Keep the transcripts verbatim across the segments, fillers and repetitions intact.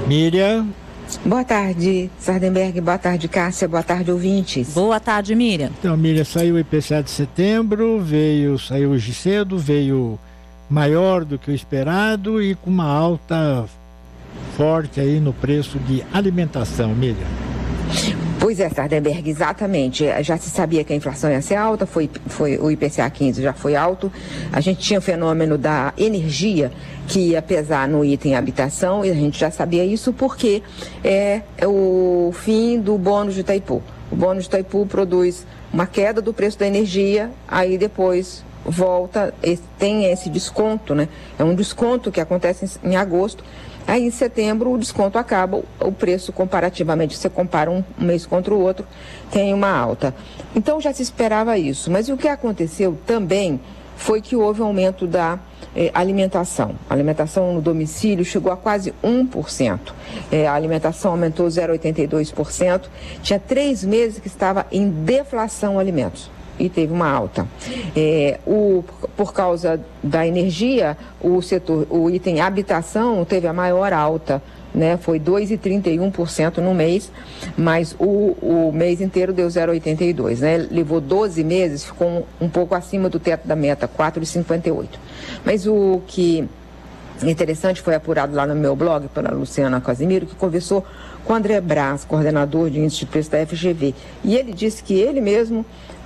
Miriam. Boa tarde, Sardenberg. Boa tarde, Cássia. Boa tarde, ouvintes. Boa tarde, Miriam. Então, Miriam, saiu o I P C A de setembro, veio, saiu hoje cedo, veio maior do que o esperado e com uma alta forte aí no preço de alimentação, Miriam. Pois é, Sardenberg, exatamente. Já se sabia que a inflação ia ser alta, foi, foi, o I P C A quinze já foi alto. A gente tinha o fenômeno da energia que ia pesar no item habitação, e a gente já sabia isso porque é, é o fim do bônus de Itaipu. O bônus de Itaipu produz uma queda do preço da energia, aí depois volta, tem esse desconto, né? É um desconto que acontece em, em agosto. Aí em setembro o desconto acaba, o preço comparativamente, você compara um mês contra o outro, tem uma alta. Então já se esperava isso, mas o que aconteceu também foi que houve um aumento da eh, alimentação. A alimentação no domicílio chegou a quase um por cento. Eh, a alimentação aumentou zero vírgula oitenta e dois por cento. Tinha três meses que estava em deflação alimentos. E teve uma alta. É, o, por causa da energia, o setor, o item habitação teve a maior alta, né? Foi dois vírgula trinta e um por cento no mês, mas o, o mês inteiro deu zero vírgula oitenta e dois por cento, né? Levou doze meses, ficou um, um pouco acima do teto da meta, quatro vírgula cinquenta e oito por cento. Mas o que é interessante foi apurado lá no meu blog pela Luciana Casimiro, que conversou com o André Braz, coordenador de índice de preço da F G V. E ele disse que ele mesmo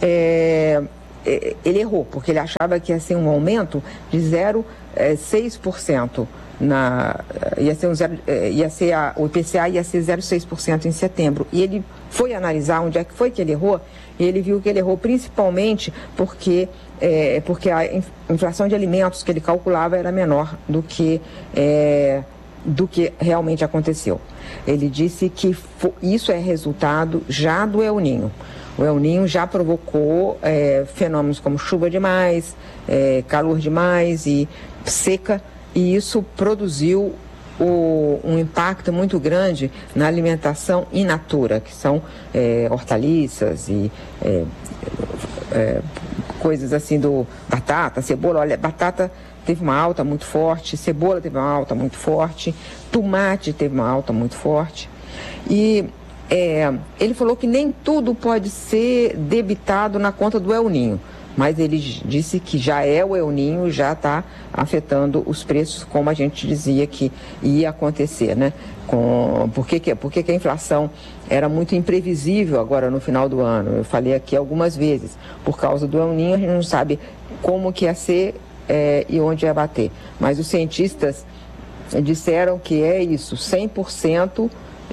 É, ele errou, porque ele achava que ia ser um aumento de zero vírgula seis por cento, na, ia ser, um zero, ia ser a, o I P C A ia ser zero vírgula seis por cento em setembro. E ele foi analisar onde é que foi que ele errou, e ele viu que ele errou principalmente porque, é, porque a inflação de alimentos que ele calculava era menor do que, é, do que realmente aconteceu. Ele disse que isso é resultado já do El Niño. O El Niño já provocou é, fenômenos como chuva demais, é, calor demais e seca, e isso produziu o, um impacto muito grande na alimentação in natura, que são é, hortaliças e é, é, coisas assim do batata, cebola. Olha, batata teve uma alta muito forte, cebola teve uma alta muito forte, tomate teve uma alta muito forte. E É, ele falou que nem tudo pode ser debitado na conta do El Niño, mas ele disse que já é o El Niño, já está afetando os preços, como a gente dizia que ia acontecer, né? Com, por que, que, por que, que a inflação era muito imprevisível agora no final do ano? Eu falei aqui algumas vezes, por causa do El Niño a gente não sabe como que ia ser é, e onde ia bater, mas os cientistas disseram que é isso, cem por cento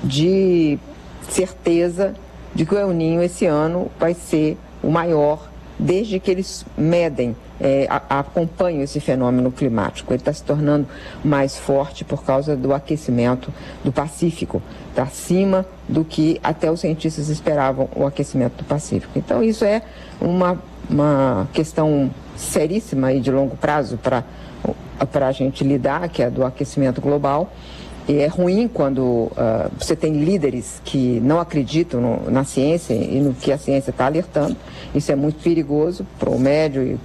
de certeza de que o El Niño esse ano vai ser o maior desde que eles medem, é, a, acompanham esse fenômeno climático. Ele está se tornando mais forte por causa do aquecimento do Pacífico. Está acima do que até os cientistas esperavam o aquecimento do Pacífico. Então isso é uma, uma questão seríssima e de longo prazo para para a gente lidar, que é do aquecimento global. E é ruim quando uh, você tem líderes que não acreditam no, na ciência e no que a ciência está alertando. Isso é muito perigoso para o médio e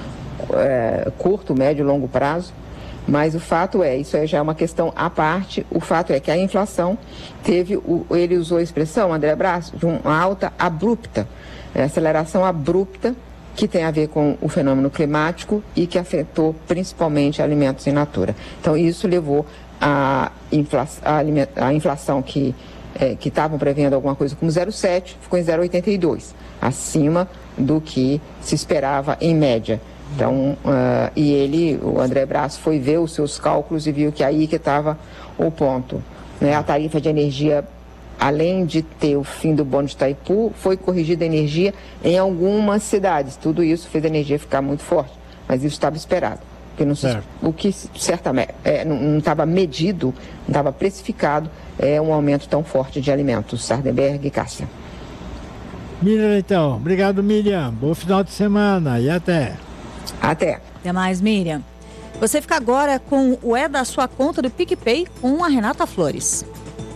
é, curto, médio e longo prazo. Mas o fato é, isso já é uma questão à parte, o fato é que a inflação teve, o, ele usou a expressão, André Braz, de uma alta abrupta, é, aceleração abrupta, que tem a ver com o fenômeno climático e que afetou principalmente alimentos in natura. Então isso levou a inflação, a inflação que é, que estavam prevendo alguma coisa como zero vírgula sete, ficou em zero vírgula oitenta e dois, acima do que se esperava em média. Então, uh, e ele, o André Braz, foi ver os seus cálculos e viu que aí que estava o ponto, né? A tarifa de energia, além de ter o fim do bônus de Itaipu, foi corrigida a energia em algumas cidades. Tudo isso fez a energia ficar muito forte, mas isso estava esperado. Porque não se, o que certamente é, não estava medido, não estava precificado, é um aumento tão forte de alimentos. Sardenberg e Cássia. Miriam, então. Obrigado, Miriam. Bom final de semana e até. Até. Até mais, Miriam. Você fica agora com o É da Sua Conta do PicPay com a Renata Flores.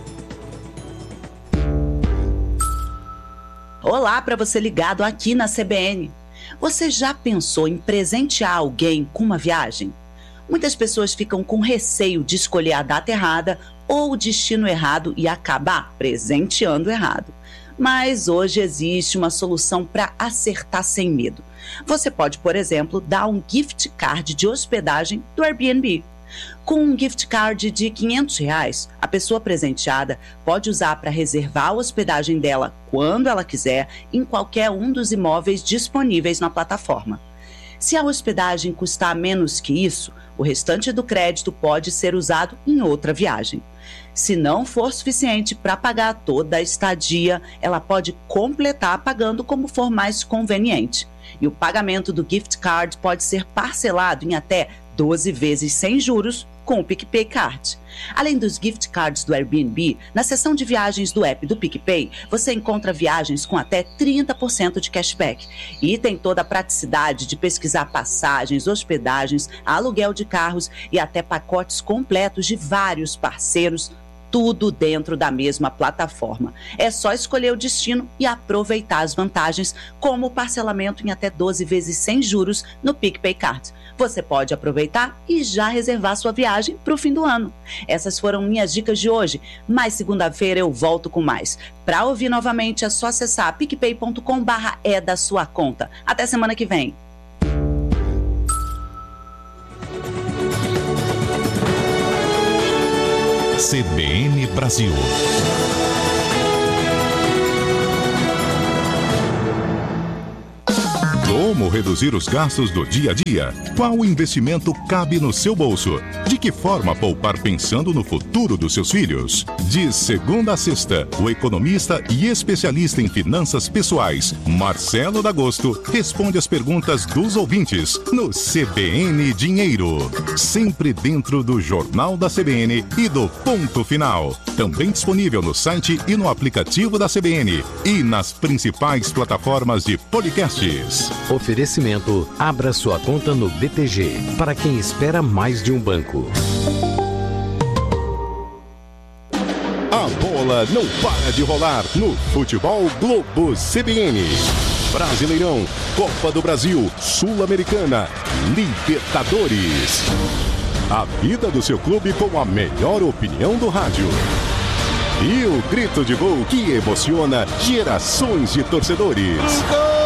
Olá para você ligado aqui na C B N. Você já pensou em presentear alguém com uma viagem? Muitas pessoas ficam com receio de escolher a data errada ou o destino errado e acabar presenteando errado. Mas hoje existe uma solução para acertar sem medo. Você pode, por exemplo, dar um gift card de hospedagem do Airbnb. Com um gift card de quinhentos reais, a pessoa presenteada pode usar para reservar a hospedagem dela quando ela quiser em qualquer um dos imóveis disponíveis na plataforma. Se a hospedagem custar menos que isso, o restante do crédito pode ser usado em outra viagem. Se não for suficiente para pagar toda a estadia, ela pode completar pagando como for mais conveniente. E o pagamento do gift card pode ser parcelado em até doze vezes sem juros com o PicPay Card. Além dos gift cards do Airbnb, na seção de viagens do app do PicPay, você encontra viagens com até trinta por cento de cashback. E tem toda a praticidade de pesquisar passagens, hospedagens, aluguel de carros e até pacotes completos de vários parceiros, tudo dentro da mesma plataforma. É só escolher o destino e aproveitar as vantagens, como o parcelamento em até doze vezes sem juros no PicPay Card. Você pode aproveitar e já reservar sua viagem para o fim do ano. Essas foram minhas dicas de hoje, mas segunda-feira eu volto com mais. Para ouvir novamente é só acessar picpay ponto com barra é da sua conta. Até semana que vem. C B N Brasil. Como reduzir os gastos do dia a dia? Qual investimento cabe no seu bolso? De que forma poupar pensando no futuro dos seus filhos? De segunda a sexta, o economista e especialista em finanças pessoais, Marcelo D'Agosto, responde as perguntas dos ouvintes no C B N Dinheiro. Sempre dentro do Jornal da C B N e do Ponto Final. Também disponível no site e no aplicativo da C B N e nas principais plataformas de podcasts. Oferecimento: abra sua conta no B T G, para quem espera mais de um banco. A bola não para de rolar no Futebol Globo C B N. Brasileirão, Copa do Brasil, Sul-Americana, Libertadores. A vida do seu clube com a melhor opinião do rádio. E o grito de gol que emociona gerações de torcedores. Gol!